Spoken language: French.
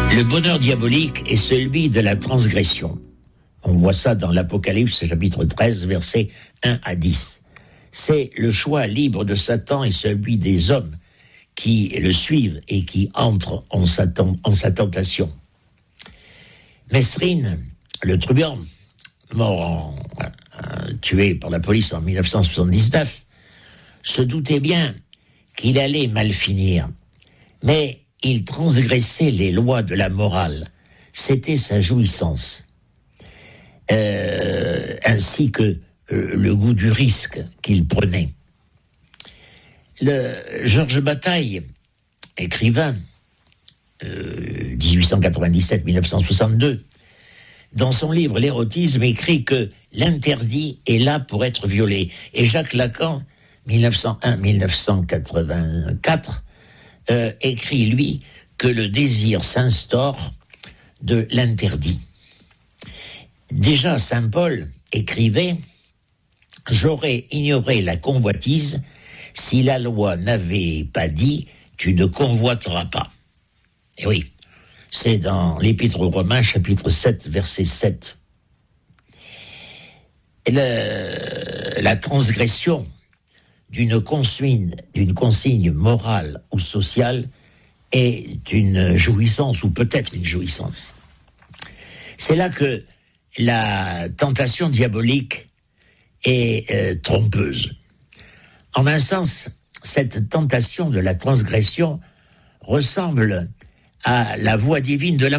Le bonheur diabolique est celui de la transgression. On voit ça dans l'Apocalypse, chapitre 13, versets 1 à 10. C'est le choix libre de Satan et celui des hommes qui le suivent et qui entrent en sa tentation. Mesrine, le truand, tué par la police en 1979, se doutait bien qu'il allait mal finir. Mais il transgressait les lois de la morale. C'était sa jouissance. Ainsi que le goût du risque qu'il prenait. Georges Bataille, écrivain, 1897-1962, dans son livre L'érotisme, écrit que l'interdit est là pour être violé. Et Jacques Lacan, 1901-1984, écrit, lui, que le désir s'instaure de l'interdit. Déjà, saint Paul écrivait « J'aurais ignoré la convoitise si la loi n'avait pas dit « Tu ne convoiteras pas ». Et oui, c'est dans l'Épître aux Romains, chapitre 7, verset 7. La transgression d'une consigne morale ou sociale est une jouissance, ou peut-être une jouissance. C'est là que la tentation diabolique est trompeuse. En un sens, cette tentation de la transgression ressemble à la voix divine de la